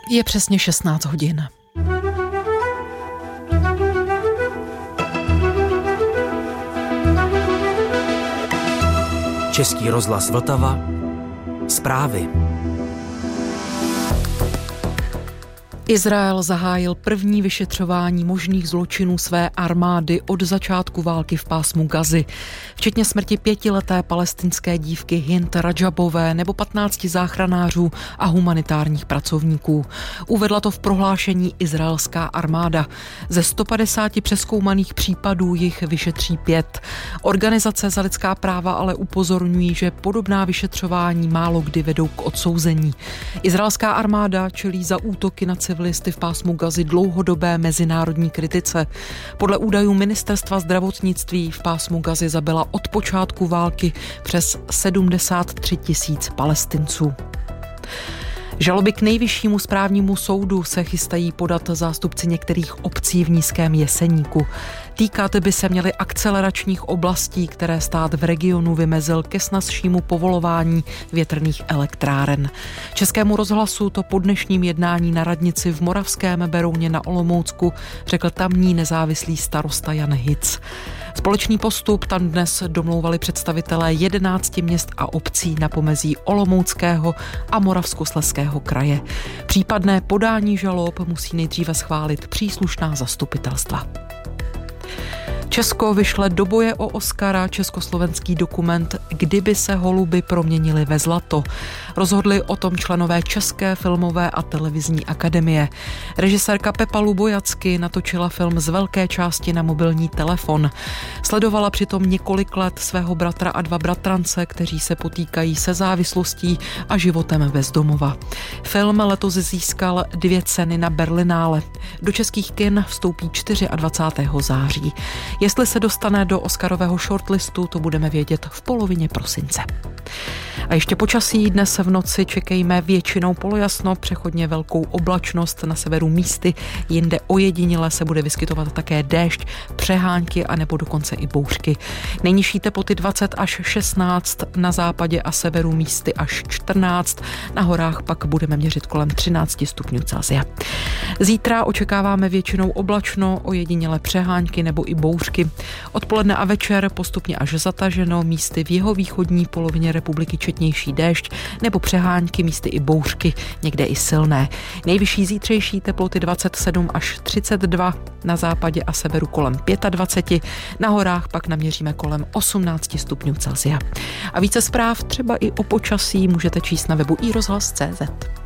Je přesně 16 hodin. Český rozhlas Vltava. Zprávy. Izrael zahájil první vyšetřování možných zločinů své armády od začátku války v pásmu Gazy, včetně smrti 5leté palestinské dívky Hind Radžabové nebo 15 záchranářů a humanitárních pracovníků. Uvedla to v prohlášení izraelská armáda. Ze 150 přezkoumaných případů jich vyšetří 5. Organizace za lidská práva ale upozorňují, že podobná vyšetřování málo kdy vedou k odsouzení. Izraelská armáda čelí za útoky na civilisty v pásmu Gazy dlouhodobé mezinárodní kritice. Podle údajů ministerstva zdravotnictví v pásmu Gazy zabila od počátku války přes 73 000 Palestinců. Žaloby k nejvyššímu správnímu soudu se chystají podat zástupci některých obcí v Nízkém Jeseníku. Týkat by se měly akceleračních oblastí, které stát v regionu vymezil ke snazšímu povolování větrných elektráren. Českému rozhlasu to po dnešním jednání na radnici v Moravském Berouně na Olomoucku řekl tamní nezávislý starosta Jan Hic. Společný postup tam dnes domlouvali představitelé 11 měst a obcí na pomezí Olomouckého a Moravskoslezského kraje. Případné podání žalob musí nejdříve schválit příslušná zastupitelstva. Česko vyšle do boje o Oscara československý dokument Kdyby se holuby proměnily ve zlato. Rozhodli o tom členové České filmové a televizní akademie. Režisérka Pepa Lubojacky natočila film z velké části na mobilní telefon. Sledovala přitom několik let svého bratra a 2 bratrance, kteří se potýkají se závislostí a životem bez domova. Film letos získal 2 ceny na Berlinále. Do českých kin vstoupí 24. září. Jestli se dostane do Oscarového shortlistu, to budeme vědět v polovině prosince. A ještě počasí. Dnes v noci čekejme většinou polojasno, přechodně velkou oblačnost, na severu místy, jinde ojediněle se bude vyskytovat také déšť, přehánky a nebo dokonce i bouřky. Nejnižší teploty 20 až 16, na západě a severu místy až 14, na horách pak budeme měřit kolem 13 stupňů Celsia. Zítra očekáváme většinou oblačno, ojediněle přehánky nebo i bouřky. Odpoledne a večer postupně až zataženo, místy v jihovýchodní polovině republiky četnější déšť nebo přehánky, místy i bouřky, někde i silné. Nejvyšší zítřejší teploty 27 až 32, na západě a severu kolem 25, na horách pak naměříme kolem 18 stupňů Celsia. A více zpráv třeba i o počasí můžete číst na webu iRozhlas.cz.